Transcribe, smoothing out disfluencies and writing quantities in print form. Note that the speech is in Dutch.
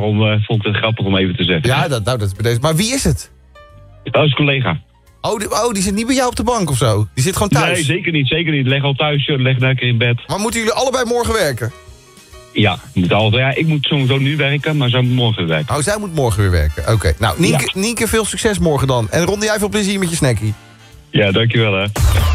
daarom vond ik het grappig om even te zeggen. Ja, dat is bij deze. Maar wie is het? Dat is een collega. Die zit niet bij jou op de bank of zo? Die zit gewoon thuis? Nee, zeker niet. Leg al thuis, leg lekker in bed. Maar moeten jullie allebei morgen werken? Ja, ik moet sowieso nu werken, maar zij moet morgen werken. Oh, zij moet morgen weer werken. Oké. Nou, Nienke, veel succes morgen dan. En Ron, jij veel plezier met je snackie. Ja, dankjewel hè.